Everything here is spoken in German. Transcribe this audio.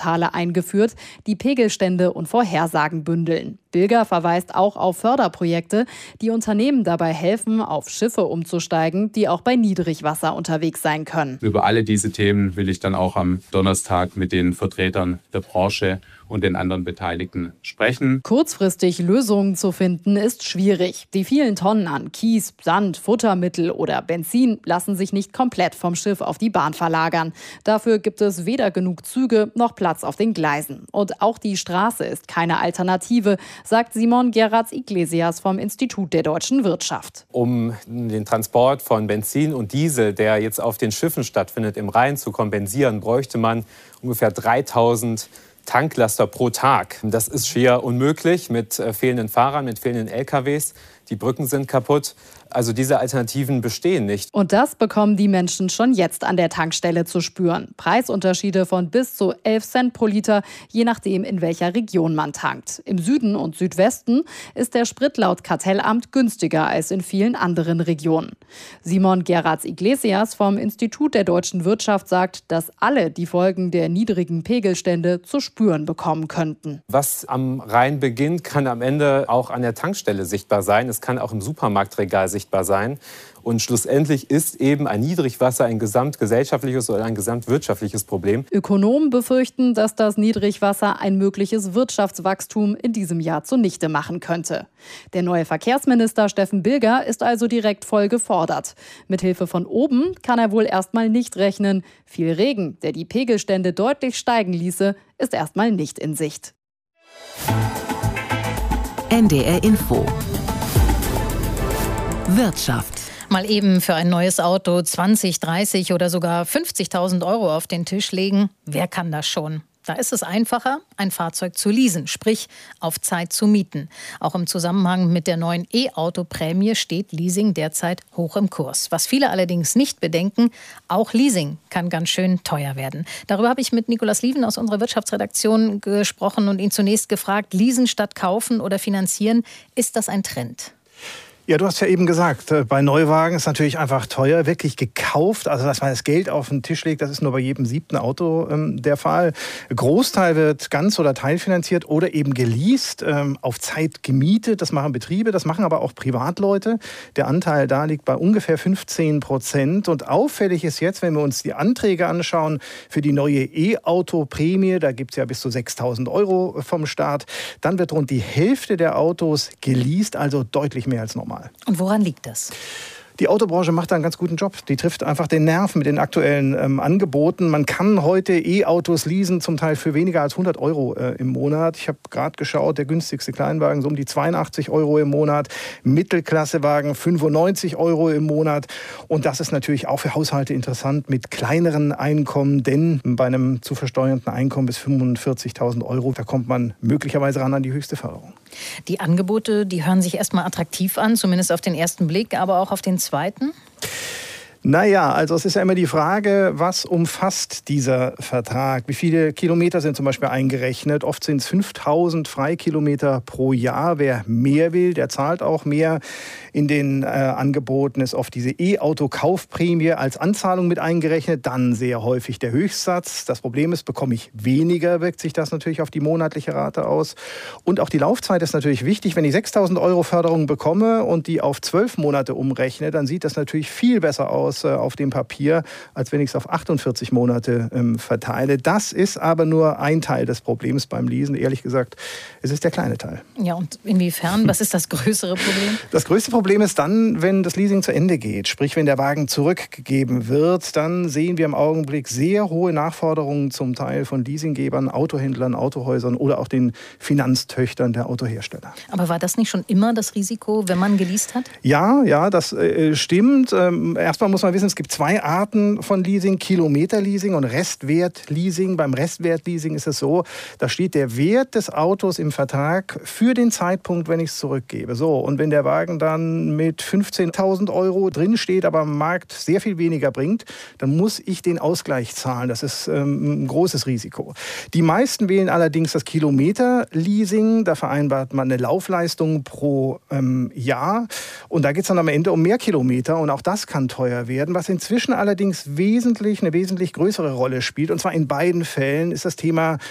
Wetterportale eingeführt, die Pegelstände und Vorhersagen bündeln. Bilger verweist auch auf Förderprojekte, die Unternehmen dabei helfen, auf Schiffe umzusteigen, die auch bei Niedrigwasser unterwegs sein können. Über alle diese Themen will ich dann auch am Donnerstag mit den Vertretern der Branche und den anderen Beteiligten sprechen. Kurzfristig Lösungen zu finden, ist schwierig. Die vielen Tonnen an Kies, Sand, Futtermittel oder Benzin lassen sich nicht komplett vom Schiff auf die Bahn verlagern. Dafür gibt es weder genug Züge noch Platz auf den Gleisen. Und auch die Straße ist keine Alternative, sagt Simon Geratz-Iglesias vom Institut der deutschen Wirtschaft. Um den Transport von Benzin und Diesel, der jetzt auf den Schiffen stattfindet, im Rhein zu kompensieren, bräuchte man ungefähr 3000 Tanklaster pro Tag. Das ist schier unmöglich mit fehlenden Fahrern, mit fehlenden LKWs. Die Brücken sind kaputt. Also diese Alternativen bestehen nicht. Und das bekommen die Menschen schon jetzt an der Tankstelle zu spüren. Preisunterschiede von bis zu 11 Cent pro Liter, je nachdem, in welcher Region man tankt. Im Süden und Südwesten ist der Sprit laut Kartellamt günstiger als in vielen anderen Regionen. Simon Geratz-Iglesias vom Institut der deutschen Wirtschaft sagt, dass alle die Folgen der niedrigen Pegelstände zu spüren bekommen könnten. Was am Rhein beginnt, kann am Ende auch an der Tankstelle sichtbar sein. Es kann auch im Supermarktregal sichtbar sein. Und schlussendlich ist eben ein Niedrigwasser ein gesamtgesellschaftliches oder ein gesamtwirtschaftliches Problem. Ökonomen befürchten, dass das Niedrigwasser ein mögliches Wirtschaftswachstum in diesem Jahr zunichte machen könnte. Der neue Verkehrsminister Steffen Bilger ist also direkt voll gefordert. Mithilfe von oben kann er wohl erstmal nicht rechnen. Viel Regen, der die Pegelstände deutlich steigen ließe, ist erstmal nicht in Sicht. NDR Info. Wirtschaft. Mal eben für ein neues Auto 20, 30 oder sogar 50.000 € auf den Tisch legen. Wer kann das schon? Da ist es einfacher, ein Fahrzeug zu leasen, sprich auf Zeit zu mieten. Auch im Zusammenhang mit der neuen E-Auto-Prämie steht Leasing derzeit hoch im Kurs. Was viele allerdings nicht bedenken, auch Leasing kann ganz schön teuer werden. Darüber habe ich mit Nikolaus Lieven aus unserer Wirtschaftsredaktion gesprochen und ihn zunächst gefragt, leasen statt kaufen oder finanzieren, ist das ein Trend? Ja, du hast ja eben gesagt, bei Neuwagen ist natürlich einfach teuer, wirklich gekauft. Also, dass man das Geld auf den Tisch legt, das ist nur bei jedem 7. Auto der Fall. Großteil wird ganz- oder teilfinanziert oder eben geleast, auf Zeit gemietet. Das machen Betriebe, das machen aber auch Privatleute. Der Anteil da liegt bei ungefähr 15%. Und auffällig ist jetzt, wenn wir uns die Anträge anschauen für die neue E-Auto-Prämie, da gibt es ja bis zu 6.000 € vom Staat, dann wird rund die Hälfte der Autos geleast, also deutlich mehr als normal. Und woran liegt das? Die Autobranche macht da einen ganz guten Job. Die trifft einfach den Nerv mit den aktuellen Angeboten. Man kann heute E-Autos leasen, zum Teil für weniger als 100 € im Monat. Ich habe gerade geschaut, der günstigste Kleinwagen so um die 82 € im Monat. Mittelklassewagen 95 € im Monat. Und das ist natürlich auch für Haushalte interessant mit kleineren Einkommen. Denn bei einem zu versteuernden Einkommen bis 45.000 €, da kommt man möglicherweise ran an die höchste Förderung. Die Angebote, die hören sich erstmal attraktiv an, zumindest auf den ersten Blick, aber auch auf den zweiten? Naja, also es ist ja immer die Frage, was umfasst dieser Vertrag? Wie viele Kilometer sind zum Beispiel eingerechnet? Oft sind es 5.000 Freikilometer pro Jahr. Wer mehr will, der zahlt auch mehr. In den Angeboten ist oft diese E-Auto-Kaufprämie als Anzahlung mit eingerechnet. Dann sehr häufig der Höchstsatz. Das Problem ist, bekomme ich weniger, wirkt sich das natürlich auf die monatliche Rate aus. Und auch die Laufzeit ist natürlich wichtig. Wenn ich 6.000 € Förderung bekomme und die auf 12 Monate umrechne, dann sieht das natürlich viel besser aus auf dem Papier, als wenn ich es auf 48 Monate verteile. Das ist aber nur ein Teil des Problems beim Leasen. Ehrlich gesagt, es ist der kleine Teil. Ja, und inwiefern? Was ist das größere Problem? Das größte Problem ist dann, wenn das Leasing zu Ende geht. Sprich, wenn der Wagen zurückgegeben wird, dann sehen wir im Augenblick sehr hohe Nachforderungen zum Teil von Leasinggebern, Autohändlern, Autohäusern oder auch den Finanztöchtern der Autohersteller. Aber war das nicht schon immer das Risiko, wenn man geleast hat? Ja, das stimmt. Erstmal muss man wissen, es gibt 2 Arten von Leasing, Kilometerleasing und Restwertleasing. Beim Restwertleasing ist es so, da steht der Wert des Autos im Vertrag für den Zeitpunkt, wenn ich es zurückgebe. So, und wenn der Wagen dann mit 15.000 € drin steht, aber am Markt sehr viel weniger bringt, dann muss ich den Ausgleich zahlen. Das ist ein großes Risiko. Die meisten wählen allerdings das Kilometerleasing. Da vereinbart man eine Laufleistung pro Jahr. Und da geht es dann am Ende um mehr Kilometer. Und auch das kann teuer werden. Was inzwischen allerdings eine wesentlich größere Rolle spielt, und zwar in beiden Fällen, ist das Thema